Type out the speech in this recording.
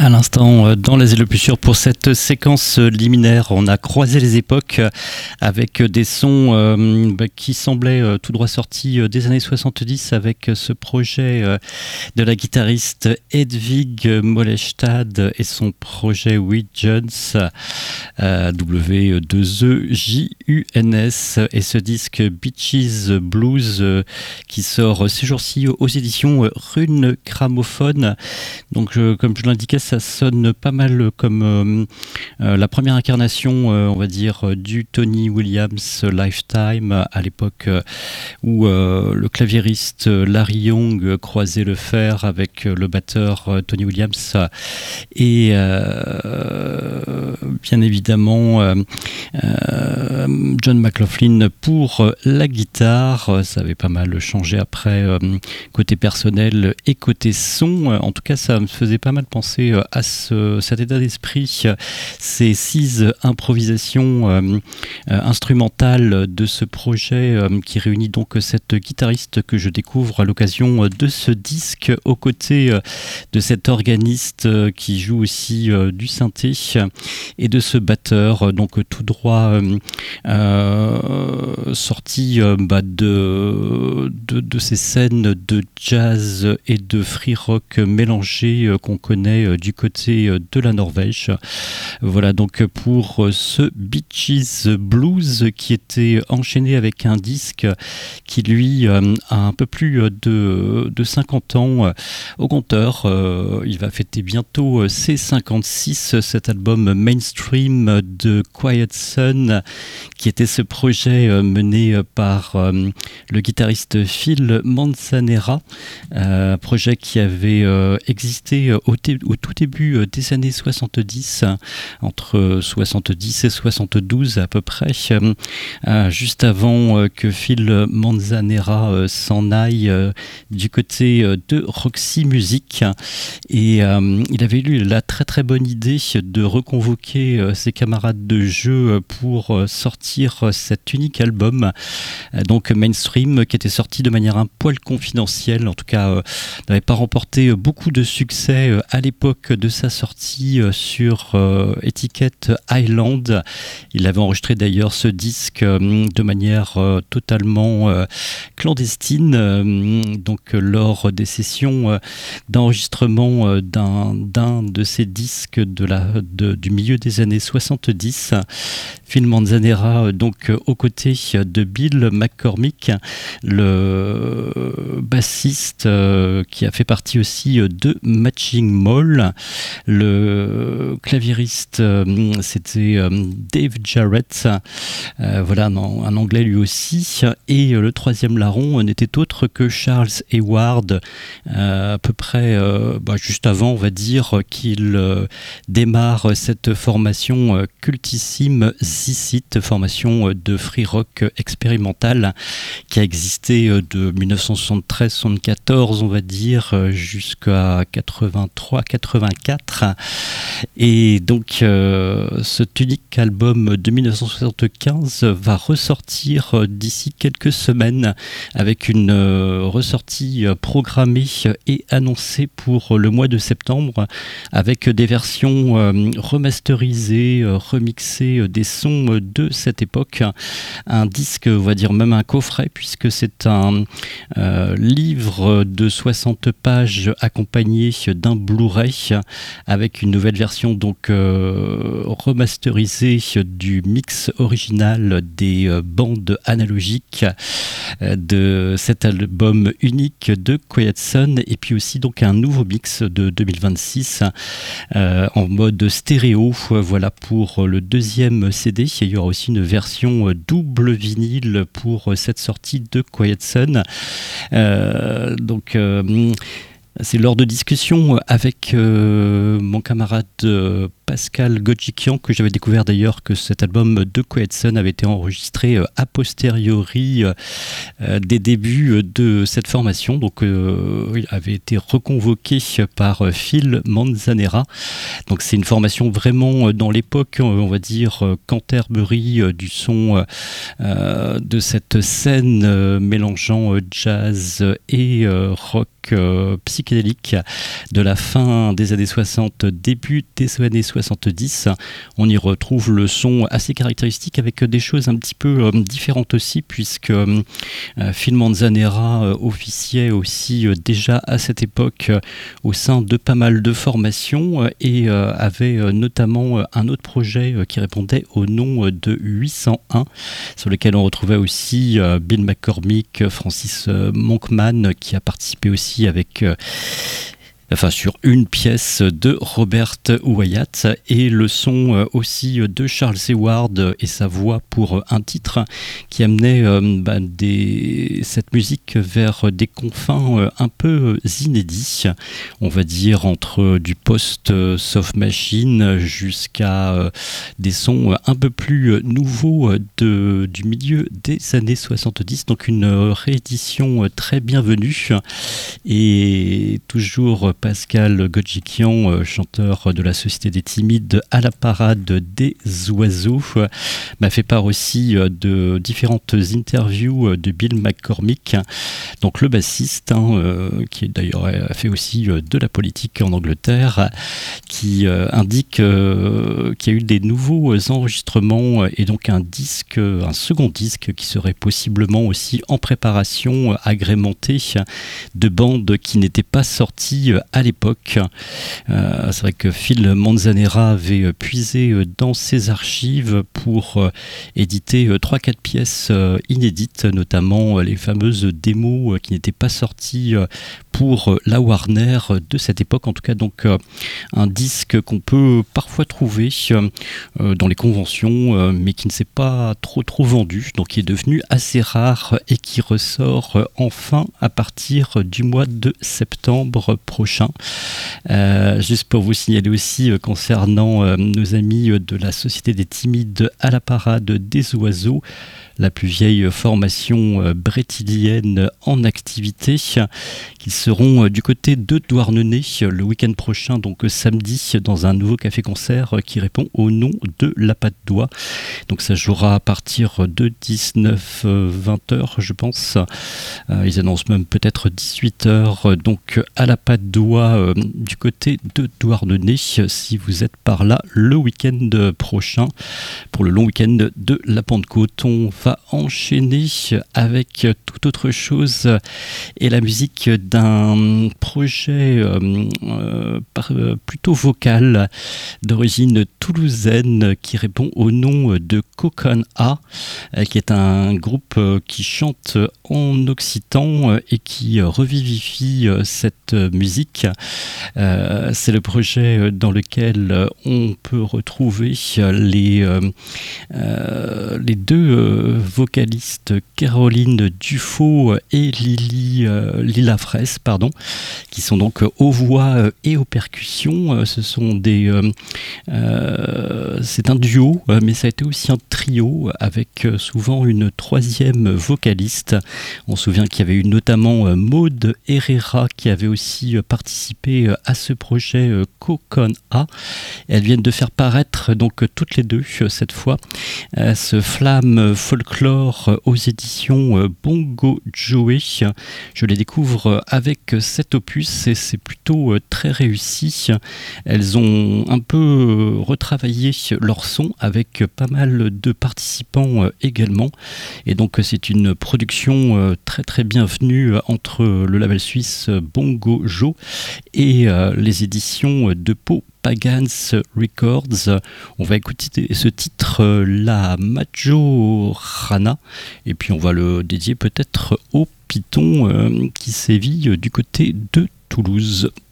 À l'instant, dans Les le plus sûr, pour cette séquence liminaire, on a croisé les époques avec des sons qui semblaient tout droit sortis des années 70 avec ce projet de la guitariste Hedvig Mollestad et son projet Wejuns, W2EJUNS, et ce disque Beaches Blues qui sort ces jours-ci aux éditions Rune Gramophone. Donc, comme je l'indiquais, ça sonne pas mal comme la première incarnation, on va dire, du Tony Williams Lifetime, à l'époque où le claviériste Larry Young croisait le fer avec le batteur Tony Williams et bien évidemment John McLaughlin pour la guitare. Ça avait pas mal changé après côté personnel et côté son. En tout cas, ça me faisait pas mal penser à cet état d'esprit, ces 6 improvisations instrumentales de ce projet qui réunit donc cette guitariste que je découvre à l'occasion de ce disque aux côtés de cet organiste qui joue aussi du synthé et de ce batteur, donc tout droit sorti de ces scènes de jazz et de free rock mélangés qu'on connaît du côté de la Norvège. Voilà donc pour ce Beaches Blues qui était enchaîné avec un disque qui lui a un peu plus de 50 ans au compteur. Il va fêter bientôt ses 56, cet album Mainstream de Quiet Sun, qui était ce projet mené par le guitariste Phil Manzanera, projet qui avait existé au tout début des années 70, entre 70 et 72 à peu près, juste avant que Phil Manzanera s'en aille du côté de Roxy Music. Et il avait eu la très très bonne idée de reconvoquer ses camarades de jeu pour sortir cet unique album, donc Mainstream, qui était sorti de manière un poil confidentielle, en tout cas n'avait pas remporté beaucoup de succès à l'époque de sa sortie sur étiquette Island. Il avait enregistré d'ailleurs ce disque de manière totalement clandestine, donc lors des sessions d'enregistrement d'un de ces disques du milieu des années 70. Phil Manzanera, donc aux côtés de Bill McCormick, le bassiste qui a fait partie aussi de Matching Mall. Le claviériste, c'était Dave Jarrett, voilà, un anglais lui aussi. Et le troisième larron n'était autre que Charles Hayward, à peu près juste avant, on va dire, qu'il démarre cette formation cultissime Zicit, formation de free rock expérimental qui a existé de 1973-74, on va dire, jusqu'à 83-84. Et donc ce unique album de 1975 va ressortir d'ici quelques semaines avec une ressortie programmée et annoncée pour le mois de septembre, avec des versions remasterisées, remixées des sons de cette époque. Un disque, on va dire même un coffret, puisque c'est un livre de 60 pages accompagné d'un Blu-ray avec une nouvelle version donc remasterisée du mix original des bandes analogiques de cet album unique de Quiet Sun, et puis aussi donc un nouveau mix de 2026 en mode stéréo. Voilà pour le deuxième CD. Il y aura aussi une version double vinyle pour cette sortie de Quiet Sun. C'est lors de discussions avec mon camarade Pascal Godjikian que j'avais découvert d'ailleurs que cet album de Quiet Sun avait été enregistré a posteriori des débuts de cette formation. Donc il avait été reconvoqué par Phil Manzanera. Donc c'est une formation vraiment dans l'époque, on va dire, Canterbury du son de cette scène mélangeant jazz et rock psychédélique psychédélique de la fin des années 60, début des années 70. On y retrouve le son assez caractéristique avec des choses un petit peu différentes aussi, puisque Phil Manzanera officiait aussi déjà à cette époque au sein de pas mal de formations et avait notamment un autre projet qui répondait au nom de 801, sur lequel on retrouvait aussi Bill McCormick, Francis Monkman, qui a participé aussi avec sur une pièce de Robert Wyatt, et le son aussi de Charles Hayward et sa voix pour un titre qui amenait cette musique vers des confins un peu inédits, on va dire entre du post-soft machine jusqu'à des sons un peu plus nouveaux du milieu des années 70, donc une réédition très bienvenue. Et toujours Pascal Godjikian, chanteur de la Société des Timides à la parade des oiseaux, m'a fait part aussi de différentes interviews de Bill McCormick, donc le bassiste, qui d'ailleurs a fait aussi de la politique en Angleterre, qui indique qu'il y a eu des nouveaux enregistrements et donc un second disque qui serait possiblement aussi en préparation, agrémenté de bandes qui n'étaient pas sorties à l'époque. C'est vrai que Phil Manzanera avait puisé dans ses archives pour éditer 3-4 pièces inédites, notamment les fameuses démos qui n'étaient pas sorties pour la Warner de cette époque, en tout cas. Donc un disque qu'on peut parfois trouver dans les conventions, mais qui ne s'est pas trop vendu, donc qui est devenu assez rare et qui ressort enfin à partir du mois de septembre prochain. Juste pour vous signaler aussi concernant nos amis de la Société des Timides à la parade des oiseaux, la plus vieille formation brétilienne en activité, qu'ils seront du côté de Douarnenez le week-end prochain, donc samedi, dans un nouveau café-concert qui répond au nom de La Patte d'Oie. Donc ça jouera à partir de 19-20h, je pense. Ils annoncent même peut-être 18h, donc à La Patte d'Oie du côté de Douarnenez, si vous êtes par là le week-end prochain, pour le long week-end de la Pentecôte. On va enchaîner avec toute autre chose et la musique d'un projet plutôt vocal d'origine toulousaine qui répond au nom de Coconn A, qui est un groupe qui chante en occitan et qui revivifie cette musique. C'est le projet dans lequel on peut retrouver les deux vocalistes Caroline Dufaux et Lila Fraisse, qui sont donc aux voix et aux percussions. C'est un duo, mais ça a été aussi un trio avec souvent une troisième vocaliste. On se souvient qu'il y avait eu notamment Maud Herrera qui avait aussi participé à ce projet Coconn A. Elles viennent de faire paraître donc toutes les deux cette fois ce Flamme Folklore aux éditions Bongo Joey. Je les découvre avec cet opus et c'est plutôt très réussi. Elles ont un peu retravaillé leur son avec pas mal de participants également, et donc c'est une production très très bienvenue entre le label suisse Bongo Joe et les éditions de Pau Pagans Records. On va écouter ce titre, La Majorana, et puis on va le dédier peut-être au Python qui sévit du côté de Toulouse.